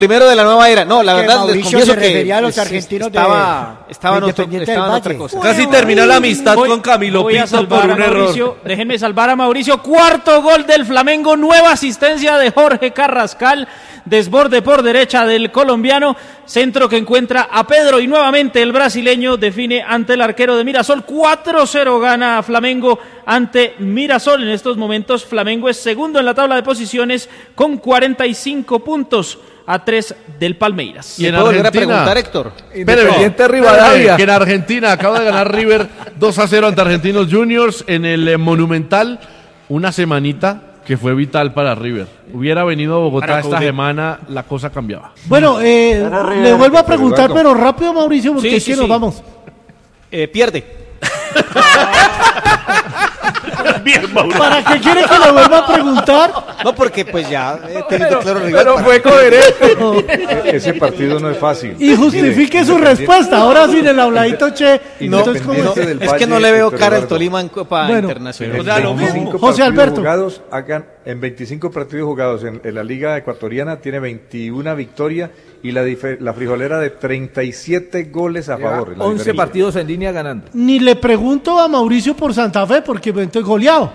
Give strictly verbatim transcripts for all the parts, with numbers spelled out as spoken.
primero de la nueva era. No, la que verdad, Mauricio les confieso se refería que a los pues, argentinos estaba, de, estaba de en otro, Independiente estaba del en otra Valle. cosa. Casi terminó la amistad Voy- con Camilo voy a Pinto salvar por a un error. Mauricio, déjenme salvar a Mauricio. Cuarto gol del Flamengo, nueva asistencia de Jorge Carrascal, desborde por derecha del colombiano, centro que encuentra a Pedro y nuevamente el brasileño define ante el arquero de Mirasol. cuatro cero gana Flamengo ante Mirasol. En estos momentos Flamengo es segundo en la tabla de posiciones con cuarenta y cinco puntos a tres del Palmeiras. Y en ¿Puedo volver a Argentina, preguntar, Héctor? Independiente no, Rivadavia. que en Argentina acaba de ganar River dos a cero ante Argentinos Juniors en el eh, Monumental, una semanita que fue vital para River. Hubiera venido a Bogotá Para esta Coudet. semana, la cosa cambiaba. Bueno, eh, le vuelvo a preguntar, Eduardo. pero rápido, Mauricio, porque Sí, es sí, que sí. nos vamos. Eh, pierde. Bien, Mauro. ¿Para qué quiere que le vuelva a preguntar? No, porque pues ya he tenido claro rival. Pero para- fue coherente. E- Ese partido no es fácil. Y justifique Mire, su respuesta. Ahora sin el habladito, che. No, Entonces, ¿cómo no, es? del es que no Valle, le veo Héctor cara al Eduardo. Tolima en Copa Bueno. Internacional. O sea, lo veinticinco mismo. José partidos Alberto. jugados, hagan, en veinticinco partidos jugados en, en la Liga Ecuatoriana tiene veintiuna victorias y la, dife- la frijolera de treinta y siete goles a favor. la once diferencia. partidos en línea ganando. Ni le pregunto a Mauricio por Santa Fe, porque estoy goleado.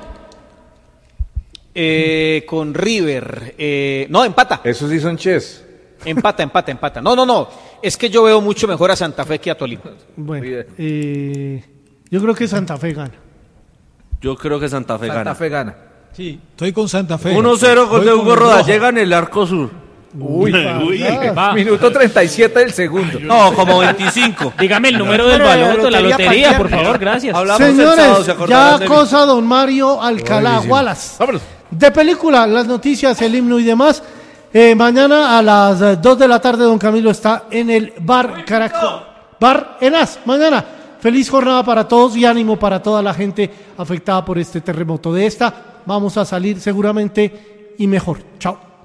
Eh, con River. Eh, no, empata. Esos sí son chess. Empata, empata, empata. No, no, no. Es que yo veo mucho mejor a Santa Fe que a Tolima. Bueno, eh, yo creo que Santa Fe gana. Yo creo que Santa Fe Santa gana. Fe gana. Sí, estoy con Santa Fe. uno cero con Voy de Hugo el Roda, rojo. llega en el arco sur. Uy, Va. minuto treinta y siete del segundo. No, como veinticinco. Dígame el número del Pero la baloto, la lotería lotería, para por favor, gracias. Hablamos el sábado, Señores, ¿se acordarán ya de mí? cosa don Mario Alcalá Wallace. Vámonos. De película, las noticias, el himno y demás. Eh, mañana a las eh, dos de la tarde, don Camilo está en el Bar Caracol. Bar Enaz, mañana. Feliz jornada para todos y ánimo para toda la gente afectada por este terremoto. De esta vamos a salir seguramente y mejor. Chao.